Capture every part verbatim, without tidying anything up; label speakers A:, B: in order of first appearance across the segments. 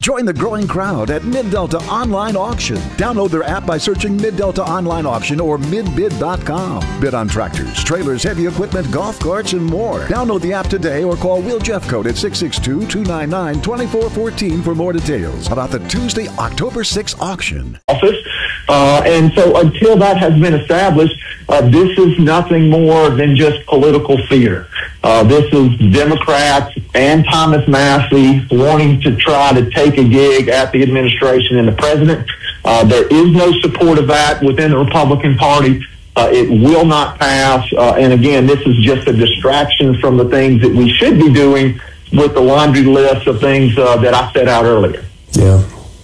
A: Join the growing crowd at Mid-Delta Online Auction. Download their app by searching Mid-Delta Online Auction or mid bid dot com. Bid on tractors, trailers, heavy equipment, golf carts, and more. Download the app today or call Will Jeffcoat at six six two, two nine nine, two four one four for more details about the Tuesday, October sixth auction.
B: Office, uh, and so until that has been established, uh, this is nothing more than just political theater. Uh, this is Democrats and Thomas Massie wanting to try to take a gig at the administration and the president. Uh, there is no support of that within the Republican Party. Uh, it will not pass. Uh, and again, this is just a distraction from the things that we should be doing with the laundry list of things uh, that I set out earlier.
C: Yeah.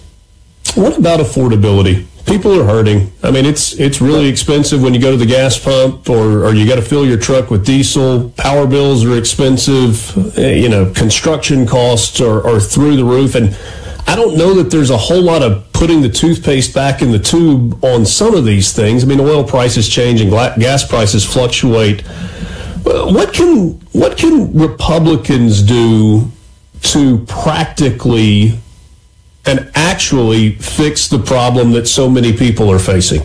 C: What about affordability? People are hurting. I mean, it's it's really expensive when you go to the gas pump, or, or you got to fill your truck with diesel. Power bills are expensive. You know, construction costs are, are through the roof. And I don't know that there's a whole lot of putting the toothpaste back in the tube on some of these things. I mean, oil prices change and gas prices fluctuate. What can what can Republicans do to practically and actually fix the problem that so many people are facing?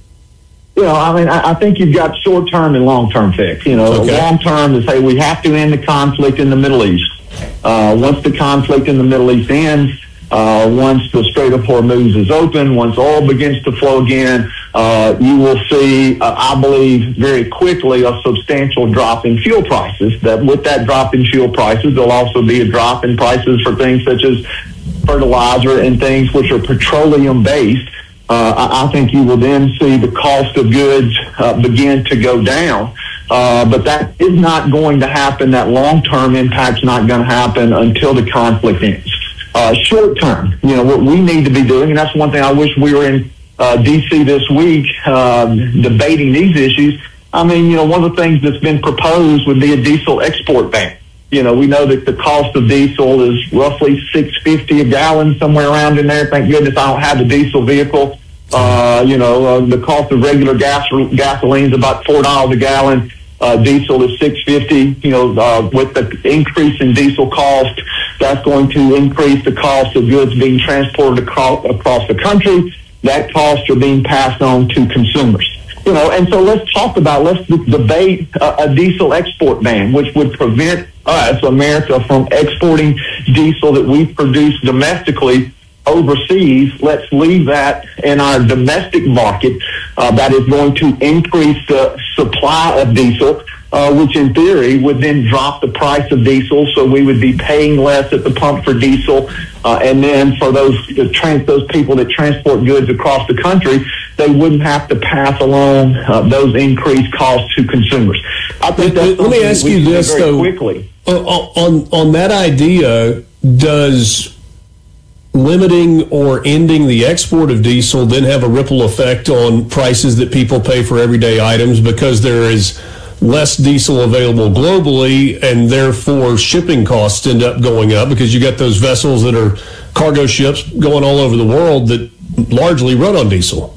B: You know, I mean, I, I think you've got short-term and long-term fix. You know,
C: okay.
B: Long-term to say we have to end the conflict in the Middle East. Uh, once the conflict in the Middle East ends, uh, once the Strait of Hormuz is open, once oil begins to flow again, uh, you will see, uh, I believe, very quickly a substantial drop in fuel prices. That with that drop in fuel prices, there'll also be a drop in prices for things such as fertilizer and things which are petroleum-based. Uh, I, I think you will then see the cost of goods uh, begin to go down. Uh, but that is not going to happen. That long-term impact's not going to happen until the conflict ends. Uh, short-term, you know, what we need to be doing, and that's one thing I wish we were in uh, D C this week uh, debating these issues. I mean, you know, one of the things that's been proposed would be a diesel export ban. You know, we know that the cost of diesel is roughly six fifty a gallon, somewhere around in there. Thank goodness I don't have a diesel vehicle. Uh, you know, uh, the cost of regular gas gasoline is about four dollars a gallon. Uh, diesel is six fifty. You know, uh, with the increase in diesel cost, that's going to increase the cost of goods being transported across, across the country. That costs are being passed on to consumers. You know, and so let's talk about, let's debate a, a diesel export ban, which would prevent us, America, from exporting diesel that we produce domestically overseas. Let's leave that in our domestic market. Uh, that is going to increase the supply of diesel, uh, which in theory would then drop the price of diesel, so we would be paying less at the pump for diesel. Uh, and then for those uh, trans- those people that transport goods across the country, they wouldn't have to pass along uh, those increased costs to consumers. I think that's
C: Let me ask you this, though.
B: Quickly.
C: Uh, on, on that idea, does limiting or ending the export of diesel then have a ripple effect on prices that people pay for everyday items, because there is less diesel available globally, and therefore shipping costs end up going up because you got those vessels that are cargo ships going all over the world that largely run on diesel?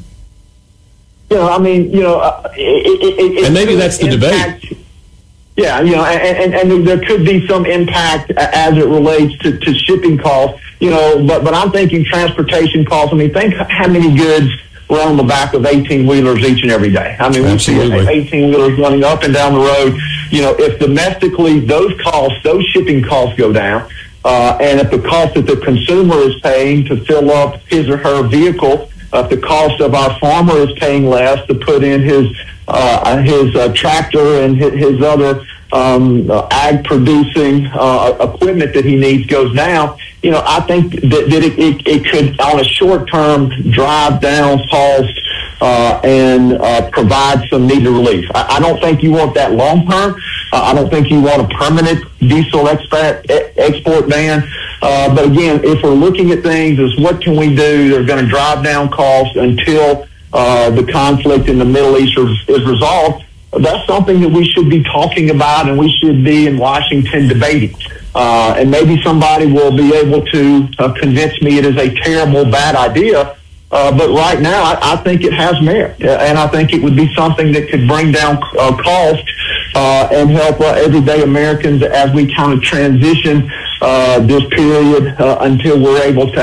B: You know, I mean, you know, uh, it, it, it,
C: and maybe that's the
B: impact,
C: debate.
B: Yeah, you know, and, and, and there could be some impact as it relates to, to shipping costs, you know, but, but I'm thinking transportation costs. I mean, think how many goods were on the back of eighteen-wheelers each and every day. I mean, we see eighteen-wheelers running up and down the road. You know, if domestically those costs, those shipping costs go down, uh, and if the cost that the consumer is paying to fill up his or her vehicle, uh, if the cost of our farmer is paying less to put in his uh, his uh, tractor and his, his other um, uh, ag-producing uh, equipment that he needs goes down, you know, I think that, that it, it, it could, on a short term, drive down cost uh, and uh, provide some needed relief. I, I don't think you want that long term. Uh, I don't think you want a permanent diesel export, export ban. Uh, but again, if we're looking at things as what can we do that are going to drive down costs until uh, the conflict in the Middle East is, is resolved, that's something that we should be talking about, and we should be in Washington debating. Uh, and maybe somebody will be able to uh, convince me it is a terrible, bad idea. Uh, but right now, I, I think it has merit. Uh, and I think it would be something that could bring down uh, cost uh, and help uh, everyday Americans as we kind of transition uh, this period uh, until we're able to